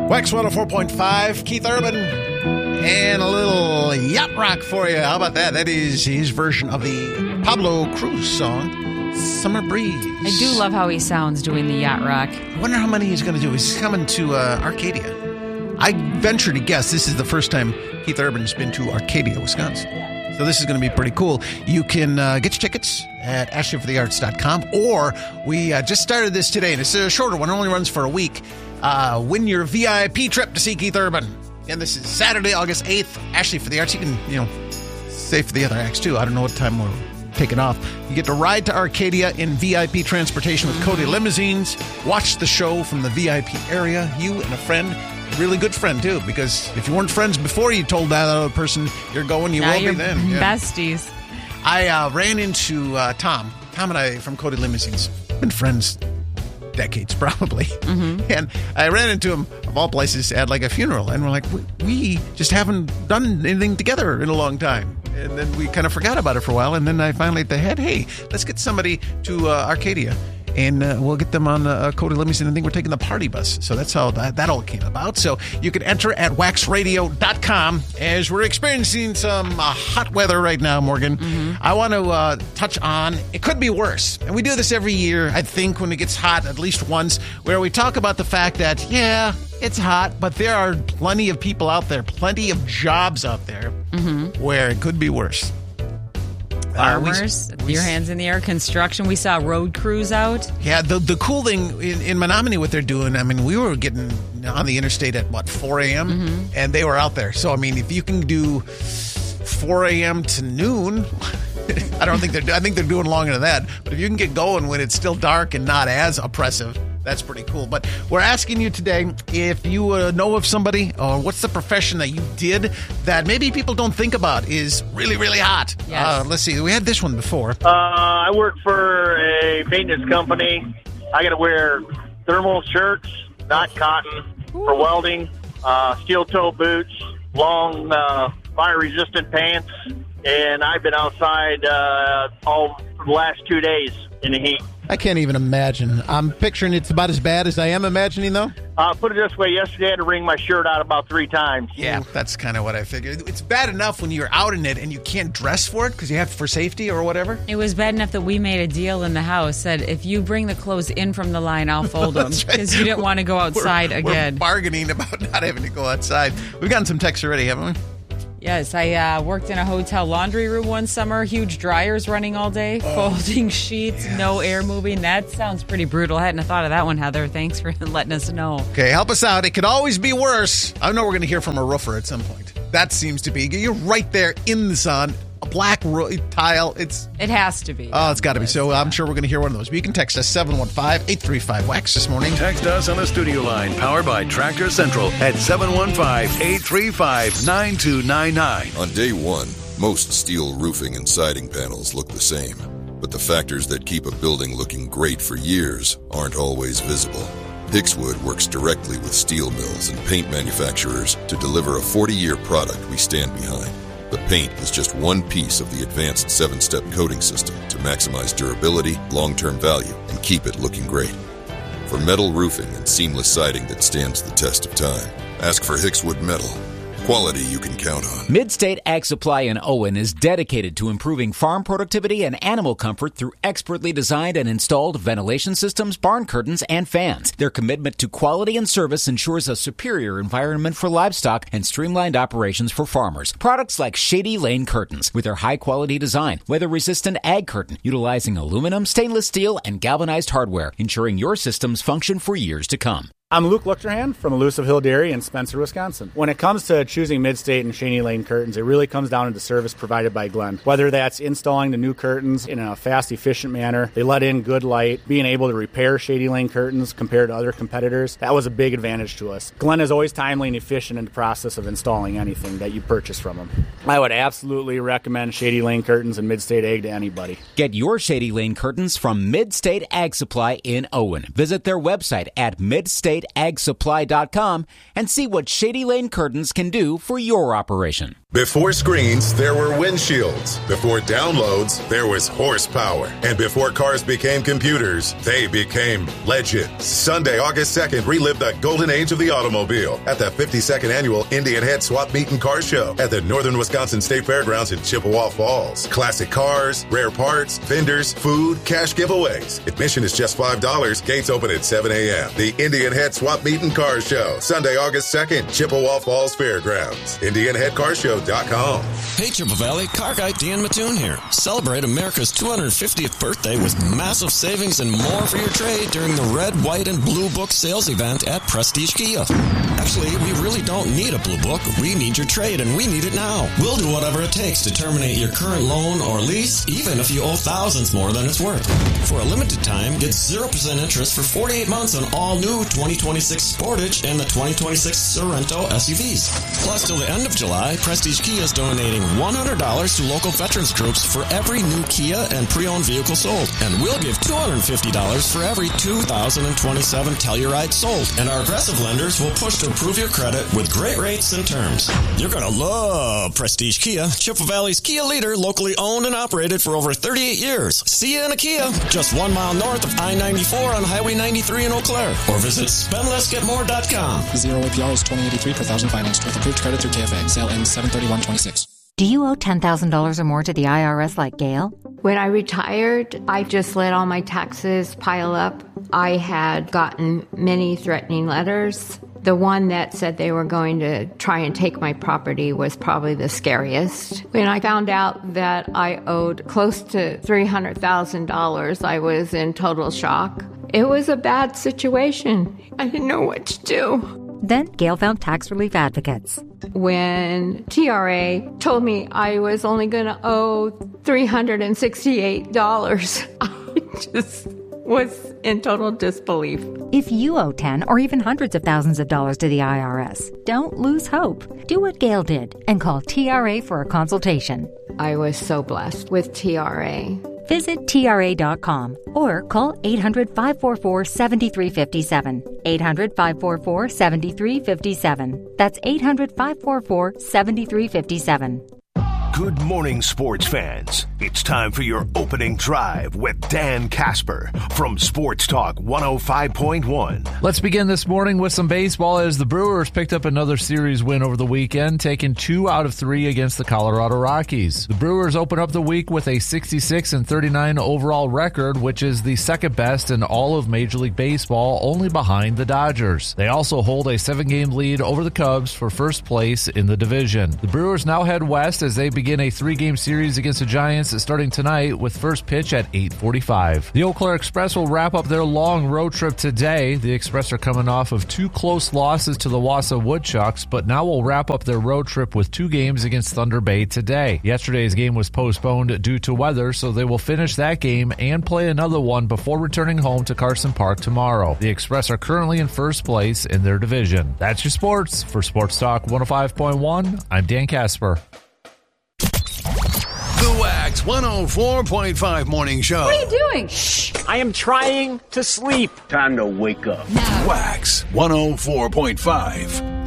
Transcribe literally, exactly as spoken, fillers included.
Wax one oh four point five, Keith Urban, and a little yacht rock for you. How about that? That is his version of the Pablo Cruz song, Summer Breeze. I do love how he sounds doing the yacht rock. I wonder how many he's going to do. He's coming to uh, Arcadia. I venture to guess this is the first time Keith Urban's been to Arcadia, Wisconsin. So this is going to be pretty cool. You can uh, get your tickets at ashley for the arts dot com, or we uh, just started this today, and it's a shorter one. It only runs for a week. Uh, win your V I P trip to see Keith Urban. And this is Saturday, August eighth. Ashley for the Arts. You can, you know, say for the other acts, too. I don't know what time we're taking off. You get to ride to Arcadia in V I P transportation with Cody Limousines. Watch the show from the V I P area. You and a friend. Really good friend, too, because if you weren't friends before you told that other person you're going, you now will you're be then. Yeah. Besties. I uh, ran into uh, Tom. Tom and I from Cody Limousines. Been friends decades, probably. Mm-hmm. And I ran into him, of all places, at like a funeral. And we're like, we, we just haven't done anything together in a long time. And then we kind of forgot about it for a while. And then I finally at the head, hey, let's get somebody to uh, Arcadia. And uh, we'll get them on uh, Cody Limousine. I think we're taking the party bus. So that's how that, that all came about. So you can enter at wax radio dot com as we're experiencing some uh, hot weather right now, Morgan. Mm-hmm. I want to uh, touch on, it could be worse. And we do this every year, I think, when it gets hot, at least once, where we talk about the fact that, yeah, it's hot, but there are plenty of people out there, plenty of jobs out there mm-hmm. where it could be worse. Farmers, uh, we, we, your hands in the air, construction. We saw road crews out. Yeah, the the cool thing in, in Menominee, what they're doing, I mean, we were getting on the interstate at, what, four a.m.? Mm-hmm. And they were out there. So, I mean, if you can do four a.m. to noon, I don't think they're, I think they're doing longer than that. But if you can get going when it's still dark and not as oppressive, that's pretty cool. But we're asking you today if you uh, know of somebody or what's the profession that you did that maybe people don't think about is really, really hot. Yes. Uh, let's see. We had this one before. Uh, I work for a maintenance company. I got to wear thermal shirts, not cotton, for welding, uh, steel-toe boots, long uh, fire-resistant pants, and I've been outside uh, all for the last two days in the heat. I can't even imagine. I'm picturing it's about as bad as I am imagining, though. Uh, put it this way, yesterday I had to wring my shirt out about three times. Yeah, that's kind of what I figured. It's bad enough when you're out in it and you can't dress for it because you have for safety or whatever. It was bad enough that we made a deal in the house that if you bring the clothes in from the line, I'll fold them because right. you didn't want to go outside we're, again. We're bargaining about not having to go outside. We've gotten some texts already, haven't we? Yes, I uh, worked in a hotel laundry room one summer. Huge dryers running all day, oh, folding sheets, yes. no air moving. That sounds pretty brutal. I hadn't thought of that one, Heather. Thanks for letting us know. Okay, help us out. It could always be worse. I know we're going to hear from a roofer at some point. That seems to be. You're right there in the sun. A black ro- tile. It's It has to be. Oh, it's got to be. So yeah. I'm sure we're going to hear one of those. But you can text us seven one five, eight three five, W A X this morning. Text us on the studio line powered by Tractor Central at seven one five, eight three five, nine two nine nine. On day one, most steel roofing and siding panels look the same. But the factors that keep a building looking great for years aren't always visible. Hixwood works directly with steel mills and paint manufacturers to deliver a forty-year product we stand behind. The paint is just one piece of the advanced seven-step coating system to maximize durability, long-term value, and keep it looking great. For metal roofing and seamless siding that stands the test of time, ask for Hixwood Metal. Quality you can count on. Midstate Ag Supply in Owen is dedicated to improving farm productivity and animal comfort through expertly designed and installed ventilation systems, barn curtains, and fans. Their commitment to quality and service ensures a superior environment for livestock and streamlined operations for farmers. Products like Shady Lane Curtains, with their high-quality design, weather-resistant ag curtain, utilizing aluminum, stainless steel, and galvanized hardware, ensuring your systems function for years to come. I'm Luke Luchterhan from Elusive Hill Dairy in Spencer, Wisconsin. When it comes to choosing Midstate and Shady Lane curtains, it really comes down to the service provided by Glenn. Whether that's installing the new curtains in a fast, efficient manner, they let in good light, being able to repair Shady Lane curtains compared to other competitors, that was a big advantage to us. Glenn is always timely and efficient in the process of installing anything that you purchase from him. I would absolutely recommend Shady Lane curtains and Midstate Ag to anybody. Get your Shady Lane curtains from Midstate Ag Supply in Owen. Visit their website at midstate rate ag supply dot com and see what Shady Lane Curtains can do for your operation. Before screens, there were windshields. Before downloads, there was horsepower. And before cars became computers, they became legends. Sunday, August second, relive the golden age of the automobile at the fifty-second Annual Indian Head Swap Meet and Car Show at the Northern Wisconsin State Fairgrounds in Chippewa Falls. Classic cars, rare parts, vendors, food, cash giveaways. Admission is just five dollars. Gates open at seven a.m. The Indian Head Swap Meet and Car Show, Sunday, August second, Chippewa Falls Fairgrounds. Indian Head Car Show dot com. Hey, Chippewa Valley, car guy Dan Mattoon here. Celebrate America's two hundred fiftieth birthday with massive savings and more for your trade during the red, white, and blue book sales event at Prestige Kia. Actually, we really don't need a blue book. We need your trade, and we need it now. We'll do whatever it takes to terminate your current loan or lease, even if you owe thousands more than it's worth. For a limited time, get zero percent interest for forty-eight months on all new twenty twenty-six Sportage and the twenty twenty-six Sorento S U Vs. Plus, till the end of July, Prestige Kia is donating one hundred dollars to local veterans groups for every new Kia and pre-owned vehicle sold. And we'll give two hundred fifty dollars for every two thousand twenty-seven Telluride sold. And our aggressive lenders will push to improve your credit with great rates and terms. You're going to love Prestige Kia, Chippewa Valley's Kia leader, locally owned and operated for over thirty-eight years. See you in a Kia, just one mile north of I ninety-four on Highway ninety-three in Eau Claire. Or visit spend less get more dot com. Zero A P R is twenty eighty-three per thousand financed with approved credit through K F A. Sale ends seven thirty-one twenty-six. Do you owe ten thousand dollars or more to the I R S like Gail? When I retired, I just let all my taxes pile up. I had gotten many threatening letters. The one that said they were going to try and take my property was probably the scariest. When I found out that I owed close to three hundred thousand dollars, I was in total shock. It was a bad situation. I didn't know what to do. Then Gail found tax relief advocates. When T R A told me I was only going to owe three hundred sixty-eight dollars, I just was in total disbelief. If you owe ten or even hundreds of thousands of dollars to the I R S, don't lose hope. Do what Gail did and call T R A for a consultation. I was so blessed with T R A. Visit T R A dot com or call eight hundred, five four four, seven three five seven. eight hundred, five four four, seven three five seven. That's eight hundred, five four four, seven three five seven. Good morning, sports fans. It's time for your opening drive with Dan Casper from Sports Talk one oh five point one. Let's begin this morning with some baseball as the Brewers picked up another series win over the weekend, taking two out of three against the Colorado Rockies. The Brewers open up the week with a sixty-six and thirty-nine overall record, which is the second best in all of Major League Baseball, only behind the Dodgers. They also hold a seven-game lead over the Cubs for first place in the division. The Brewers now head west as they begin a three-game series against the Giants starting tonight with first pitch at eight forty-five. The Eau Claire Express will wrap up their long road trip today. The Express are coming off of two close losses to the Wausau Woodchucks, but now will wrap up their road trip with two games against Thunder Bay today. Yesterday's game was postponed due to weather, so they will finish that game and play another one before returning home to Carson Park tomorrow. The Express are currently in first place in their division. That's your sports. For Sports Talk one oh five point one, I'm Dan Casper. The Wax one oh four point five Morning Show. What are you doing? Shh. I am trying to sleep. Time to wake up. Wax one oh four point five.